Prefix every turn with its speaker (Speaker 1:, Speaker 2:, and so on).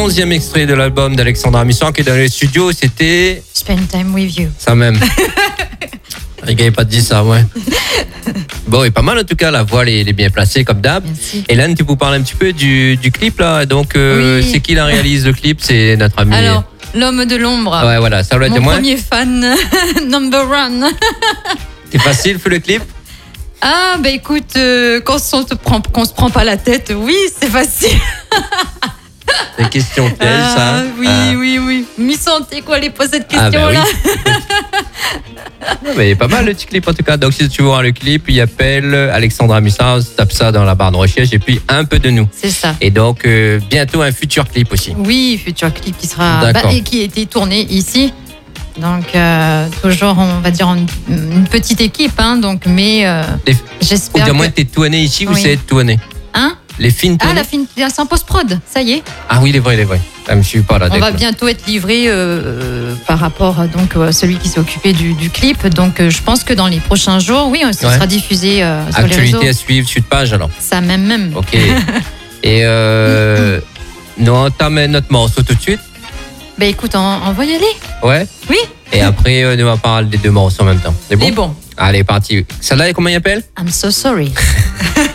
Speaker 1: 11e extrait de l'album d'Alexandra Amissan qui est dans les studios. C'était
Speaker 2: Spend Time With You.
Speaker 1: ça même. Il n'avait pas dit ça, ouais. Bon, et pas mal en tout cas, la voix elle est bien placée comme d'hab.
Speaker 2: Merci.
Speaker 1: Hélène, tu peux parler un petit peu du clip là. Donc,
Speaker 2: Oui.
Speaker 1: c'est qui la réalise le clip? C'est notre ami.
Speaker 2: Alors, l'homme de l'ombre.
Speaker 1: Ouais, voilà, ça doit être
Speaker 2: Mon
Speaker 1: moi.
Speaker 2: premier fan, number one.
Speaker 1: C'est facile, fait le clip?
Speaker 2: Ah, bah écoute, qu'on se prend pas la tête, oui, c'est facile.
Speaker 1: C'est une question piège, ça.
Speaker 2: Oui,
Speaker 1: Ah.
Speaker 2: oui. Mi santé, quoi, les poser cette
Speaker 1: Ah, bah
Speaker 2: question-là.
Speaker 1: Non, mais pas mal le petit clip en tout cas. Donc si tu veux voir le clip, il appelle Alexandra Amissan, tape ça dans la barre de recherche et puis un peu de nous.
Speaker 2: C'est ça.
Speaker 1: Et donc bientôt un futur clip aussi.
Speaker 2: Oui, futur clip qui sera
Speaker 1: D'accord.
Speaker 2: et qui a été tourné ici. Donc toujours, on va dire une petite équipe, hein. Donc, mais
Speaker 1: Les- Ou
Speaker 2: j'espère.
Speaker 1: du moins
Speaker 2: Que...
Speaker 1: t'es tourné ici ou
Speaker 2: Oui.
Speaker 1: c'est tourné?
Speaker 2: Hein?
Speaker 1: Les films
Speaker 2: Ah,
Speaker 1: tournés?
Speaker 2: c'est en post-prod, ça y est.
Speaker 1: Ah oui, il est vrai. Ah, je suis pas là.
Speaker 2: On va
Speaker 1: d'accord.
Speaker 2: bientôt être livré par rapport donc à celui qui s'est occupé du clip. Donc je pense que dans les prochains jours, oui, ce
Speaker 1: Ouais.
Speaker 2: sera diffusé sur les réseaux.
Speaker 1: Actualité à suivre, suite page alors.
Speaker 2: Ça même.
Speaker 1: Ok. Et nous entamons notre morceau tout de suite.
Speaker 2: Ben écoute, on va y aller.
Speaker 1: Ouais.
Speaker 2: Oui.
Speaker 1: Et après, nous on va parler des deux morceaux en même temps. C'est bon?
Speaker 2: Mais bon,
Speaker 1: Allez, parti. Celle-là, comment il appelle?
Speaker 2: I'm so sorry.